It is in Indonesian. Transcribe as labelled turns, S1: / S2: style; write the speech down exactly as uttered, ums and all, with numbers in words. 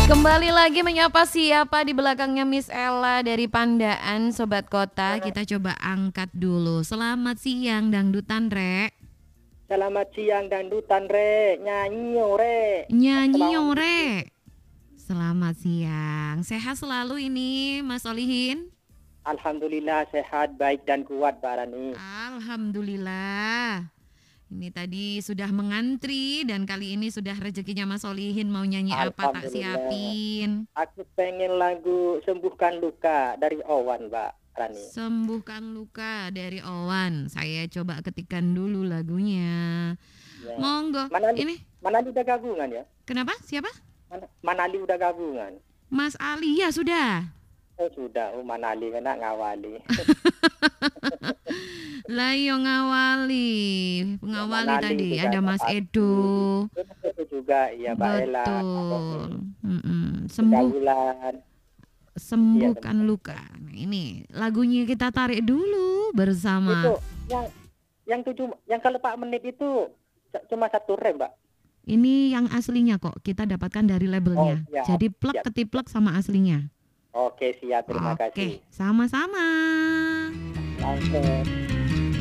S1: Kembali lagi menyapa siapa di belakangnya Miss Ella dari Pandaan, Sobat Kota. Kita coba angkat dulu. Selamat siang Dangdutan Rek.
S2: Selamat siang Dangdutan Rek. Nyanyi Rek.
S1: Nyanyi Rek. Selamat siang. Sehat selalu ini Mas Solihin?
S2: Alhamdulillah sehat, baik dan kuat Mbak Rani.
S1: Alhamdulillah. Ini tadi sudah mengantri dan kali ini sudah rezekinya Mas Solihin, mau nyanyi apa tak siapin.
S2: Aku pengen lagu Sembuhkan Luka dari Owan Mbak Rani.
S1: Sembuhkan Luka dari Owan. Saya coba ketikkan dulu lagunya. Ya. Monggo.
S2: Manali,
S1: ini
S2: Manali udah gabungan ya?
S1: Kenapa? Siapa?
S2: Man, Manali udah gabungan.
S1: Mas Ali ya sudah.
S2: Oh sudah, oh Manali kena ngawali.
S1: Lah yo ngawali, pengawali ya, tadi ada Mas Edo.
S2: Itu juga ya Mbak Ella.
S1: Betul. Sembuh. Sembuhkan ya, luka. Nah, ini lagunya kita tarik dulu bersama.
S2: Itu yang yang tujuh, yang kalau Pak menit itu cuma satu rem Mbak.
S1: Ini yang aslinya kok kita dapatkan dari labelnya. Oh, jadi plek ketiplek sama aslinya.
S2: Oke siap, terima
S1: Oke,
S2: kasih.
S1: Sama-sama.
S2: Langsung.